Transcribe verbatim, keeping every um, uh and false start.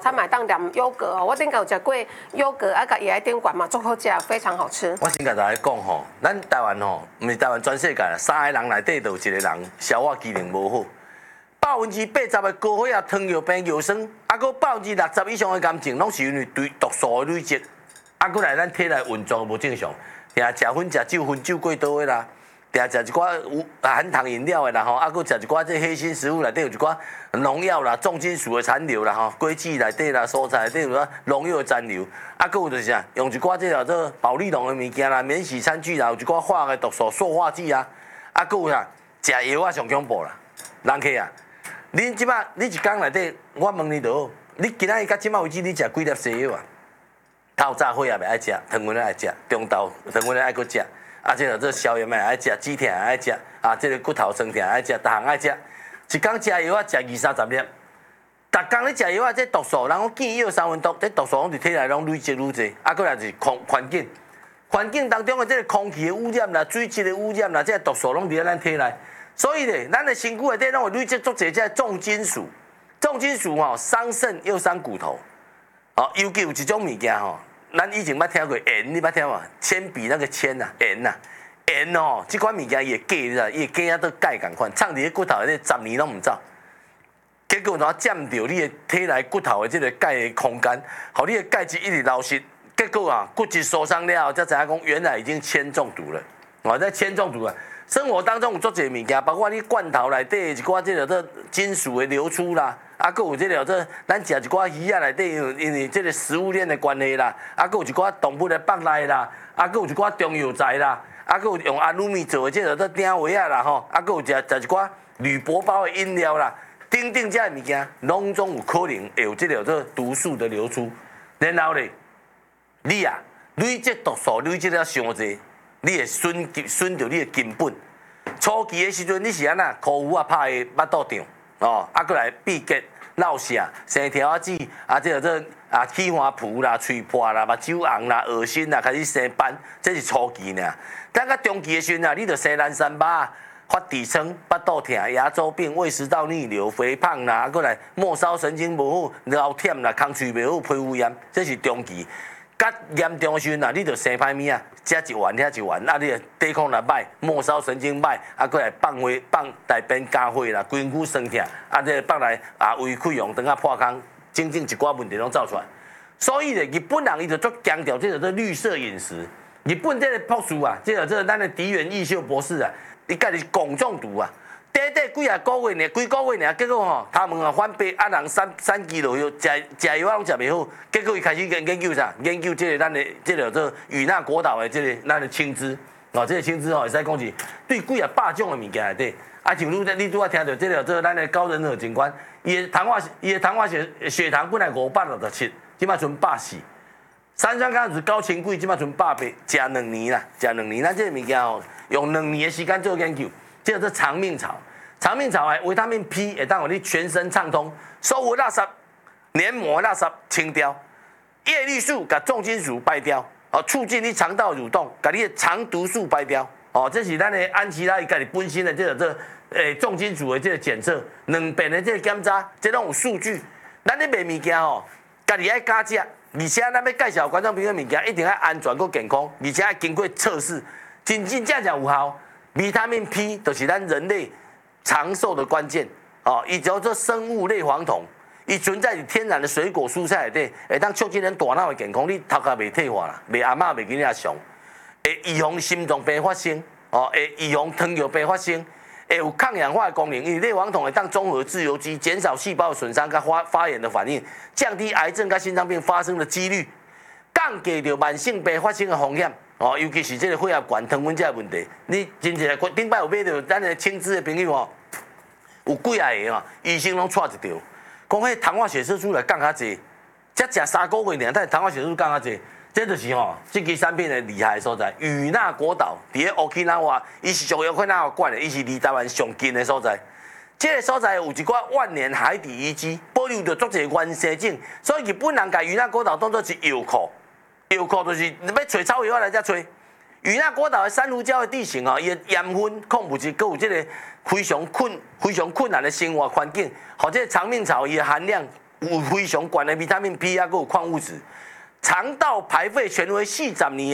餐嘛当点优格哦，我顶个有食过优格，啊甲伊来顶管嘛，足好食，非常好吃。 我先甲大家讲吼，咱台湾吼，毋是台湾全世界啦，三个人内底就有一个人消化机能无好，百分之八十的高血压、糖尿病、尿酸，啊，搁百分之六十以上的癌症，拢是因为对毒素的累积，啊，搁来咱体内运作无正常，定食薰、食酒、薰酒过多的啦。定食一寡有含糖饮料的啦吼，啊，搁食一寡这黑心食物内底有一寡农药啦、重金属的残留啦吼，果子内底啦、蔬菜内底有啊农药的残留，啊，搁有就是啥，用一寡这叫做保利龙的物件啦、免洗餐具啦，有一寡化学毒素、塑化剂啊，啊，搁有啥，食药啊上恐怖啦，人客啊，恁即摆你一工内底，我问你就好，你今仔日到即摆为止，你食几粒西药啊？透早血也袂爱食，糖分也爱食，中昼糖分也爱搁食。啊，这个这消炎嘛爱食，止痛也爱食，啊，这个骨头酸痛爱食，逐项爱食。一工食药啊，食二三十粒。逐工咧食药啊，这毒素，人讲见药三分毒，这毒素拢伫体内拢累积愈济。啊，过来就是空环境，环境当中的这个空气的污染啦、水质的污染啦，这个毒素拢伫咱体内。所以咧，咱的身躯内底拢会累积足侪这重金属。重金属吼，伤肾又伤骨头。哦，尤其有一种物件吼。咱以前捌听过盐，你捌听无？铅笔那个铅呐，盐呐，盐哦，这款物件伊会假，你知？伊会假啊，都钙共款，藏伫咧骨头内底十年拢唔走。结果怎占着你的体内骨头的这个钙的空间，互你的钙质一直流失。结果啊，骨质受伤了后，才知影讲原来已经铅中毒了。哦，这铅中毒啊，生活当中有足侪物件，包括你罐头内底一寡这个这金属的流出啦。啊，佮有这个这，咱食一寡鱼啊内底，因为这个食物链的关系啦，啊，佮有一寡动物的腹内啦，啊，佮有一寡中药材啦，啊，佮有用阿鲁米做的这个这鼎位啊啦吼，啊，佮有食食一寡铝箔包的饮料啦，等等这物件，拢总有可能会有这个这毒素的流出。然后咧，你啊累积毒素累积了伤济，你会损损着你的根本。初期的时阵，你是安那苦苦啊拍的腹肚胀。哦，啊，过来闭结、落瀉、生条啊子，啊，这个这啊起花脯啦、喙破啦、目睭红啦、恶心啦，开始生斑，这是初期呢。等到中期的时阵啊，你就生烂三巴、发痔疮、腹肚痛、牙周病、胃食道逆流、肥胖啦，啊，过来末梢神经无好、脑忝啦、空喙袂好、皮肤炎，这是中期。较严重的时阵啊，你就生歹物啊，食一丸遐一丸，啊，你抵抗力歹，末梢神经歹，啊，过来放血放大便加血啦，规身酸痛，啊，这放来啊胃溃疡，等下破空，整整一寡问题拢走出来。所以咧，日本人伊就足强调这个这绿色饮食。日本这个博士啊，这个这个咱的荻原义秀博士啊，伊家己汞中毒啊。短短几啊个月呢，几个月呢，结果吼，他们啊反背啊人三三期落药，食食药啊拢食袂好，结果伊开始研研究啥？研究这个咱的这个这与那国岛的这个咱的青汁，哦，这个青汁吼，会使讲是对几啊百种的物件内底，啊，像你你拄啊听到这个这个咱的高人尔警官，伊的糖化伊的糖化血血糖本来五百六十七，即摆剩百四，三酸甘油高千几，即摆剩百八，食两年啦，食两年，咱这个物件吼，用两年的时间做研究。这个是长命草，长命草的维他命 P 会当让你全身畅通，收服垃圾、黏膜垃圾清掉，叶绿素把重金属排掉，哦，促进你肠道蠕动，把你的肠毒素排掉，哦，这是咱的安琪拉伊家己本身的这个这诶重金属的这个检测，两遍的这个检查，这拢有数据。咱咧卖物件吼，家己爱加食，而且咱要介绍观众朋友物件，一定要安全佮健康，而且要经过测试，真真正正有效。维他命 P 就是咱人类长寿的关键哦，伊叫做生物类黄酮，伊存在于天然的水果蔬菜内底，会当促进咱大脑的健康，你头壳袂退化啦，袂阿嬷袂囡仔上，会预防心脏病发生，哦，会预防糖尿病发生，会有抗氧化的功能，因为类黄酮会当综合自由基，减少细胞的损伤跟发发炎的反应，降低癌症跟心脏病发生的几率，降低着慢性病发生的风险。哦，尤其是这个血压悬、糖分这个问题，你真正顶摆有买到咱的青汁的朋友哦，有几啊个哦，医生拢错一条，讲迄糖化血色素来降较济，才食三个月尔，但是糖化血色素降较济，这就是吼、哦，这支产品的厉害的所在。与那国岛伫咧 Okinawa， 伊是属于 Okinawa 管的，伊是离台湾上近的所在。这个所在有一寡万年海底遗迹，保留着足侪原生种，所以日本人把与那国岛当作是药库。药库就是你要找草药来才找。与那国岛的珊瑚礁的地形哦，伊的盐分、矿物质，佮有这个非常困、非常困难的生活环境，或者长命草伊的含量有非常悬的维他命 P， 还有矿物质。肠道排废权威四十年